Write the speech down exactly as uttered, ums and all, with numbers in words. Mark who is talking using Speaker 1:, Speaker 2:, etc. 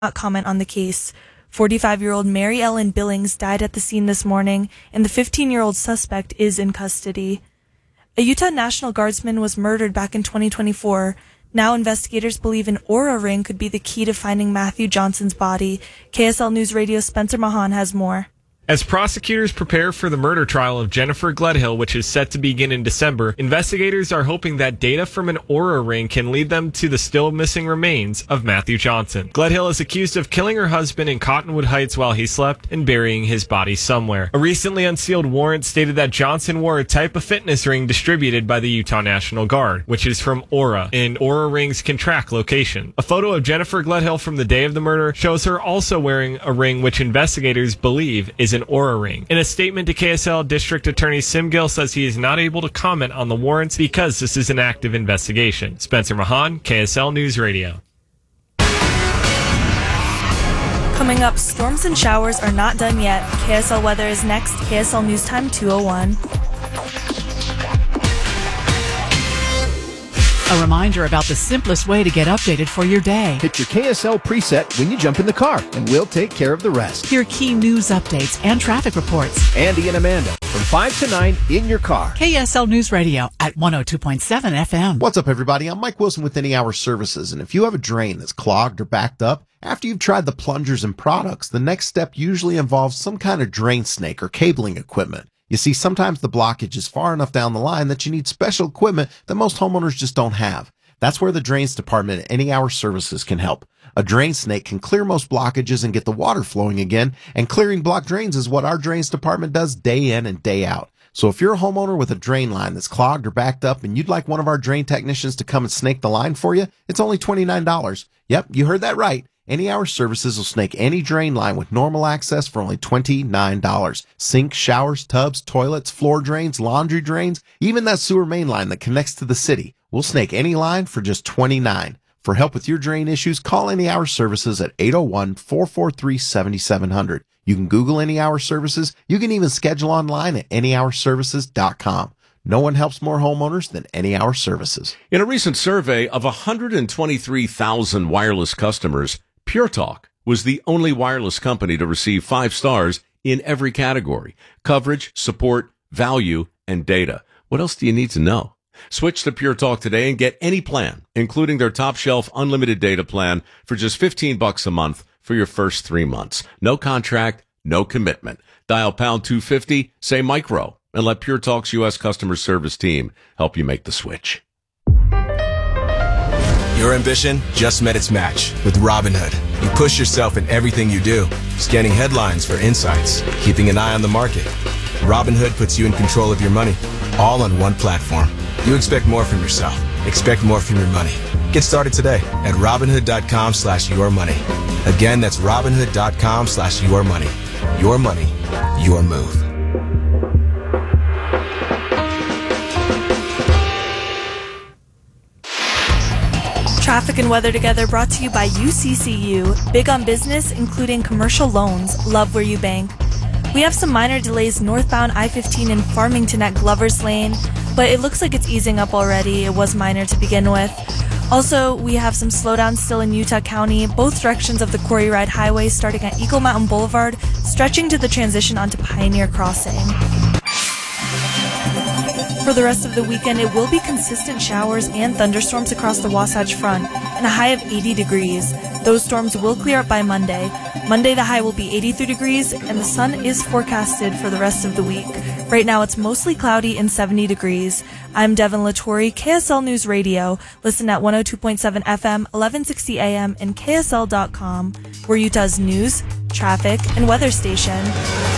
Speaker 1: not comment on the case. forty-five-year-old Mary Ellen Billings died at the scene this morning, and the fifteen-year-old suspect is in custody. A Utah National Guardsman was murdered back in twenty twenty-four. Now investigators believe an Oura ring could be the key to finding Matthew Johnson's body. K S L News Radio's Spencer Mahan has more.
Speaker 2: As prosecutors prepare for the murder trial of Jennifer Gledhill, which is set to begin in December, investigators are hoping that data from an Oura ring can lead them to the still missing remains of Matthew Johnson. Gledhill is accused of killing her husband in Cottonwood Heights while he slept and burying his body somewhere. A recently unsealed warrant stated that Johnson wore a type of fitness ring distributed by the Utah National Guard, which is from Oura, and Oura rings can track location. A photo of Jennifer Gledhill from the day of the murder shows her also wearing a ring which investigators believe is an Oura ring. In a statement to K S L, District Attorney Sim Gill says he is not able to comment on the warrants because this is an active investigation. Spencer Mahan, K S L News Radio.
Speaker 1: Coming up, storms and showers are not done yet. K S L weather is next. K S L News Time two oh one.
Speaker 3: A reminder about the simplest way to get updated for your day.
Speaker 4: Hit your K S L preset when you jump in the car, and we'll take care of the rest.
Speaker 3: Hear key news updates and traffic reports.
Speaker 4: Andy and Amanda, from five to nine in your car.
Speaker 3: K S L News Radio at one oh two point seven F M.
Speaker 5: What's up, everybody? I'm Mike Wilson with Any Hour Services, and if you have a drain that's clogged or backed up, after you've tried the plungers and products, the next step usually involves some kind of drain snake or cabling equipment. You see, sometimes the blockage is far enough down the line that you need special equipment that most homeowners just don't have. That's where the Drains Department at Any Hour Services can help. A drain snake can clear most blockages and get the water flowing again, and clearing blocked drains is what our Drains Department does day in and day out. So if you're a homeowner with a drain line that's clogged or backed up and you'd like one of our drain technicians to come and snake the line for you, it's only twenty-nine dollars. Yep, you heard that right. Any Hour Services will snake any drain line with normal access for only twenty-nine dollars. Sinks, showers, tubs, toilets, floor drains, laundry drains, even that sewer main line that connects to the city. We'll snake any line for just twenty-nine dollars. For help with your drain issues, call Any Hour Services at eight oh one, four four three, seven seven zero zero. You can Google Any Hour Services. You can even schedule online at any hour services dot com. No one helps more homeowners than Any Hour Services.
Speaker 6: In a recent survey of one hundred twenty-three thousand wireless customers, Pure Talk was the only wireless company to receive five stars in every category: coverage, support, value, and data. What else do you need to know? Switch to Pure Talk today and get any plan, including their top shelf unlimited data plan, for just fifteen bucks a month for your first three months. No contract, no commitment. Dial pound two fifty, say micro, and let Pure Talk's U S customer service team help you make the switch.
Speaker 7: Your ambition just met its match with Robinhood. You push yourself in everything you do, scanning headlines for insights, keeping an eye on the market. Robinhood puts you in control of your money, all on one platform. You expect more from yourself. Expect more from your money. Get started today at Robinhood.com slash your money. Again, that's Robinhood.com slash your money. Your money, your move.
Speaker 1: Traffic and weather together brought to you by U C C U. Big on business, including commercial loans. Love where you bank. We have some minor delays northbound I fifteen in Farmington at Glover's Lane, but it looks like it's easing up already. It was minor to begin with. Also, we have some slowdowns still in Utah County, both directions of the Quarry Ride Highway starting at Eagle Mountain Boulevard, stretching to the transition onto Pioneer Crossing. For the rest of the weekend, it will be consistent showers and thunderstorms across the Wasatch Front and a high of eighty degrees. Those storms will clear up by Monday. Monday, the high will be eighty-three degrees, and the sun is forecasted for the rest of the week. Right now, it's mostly cloudy and seventy degrees. I'm Devin Latore, K S L News Radio. Listen at one oh two point seven F M, eleven sixty A M, and K S L dot com. We're Utah's news, traffic, and weather station.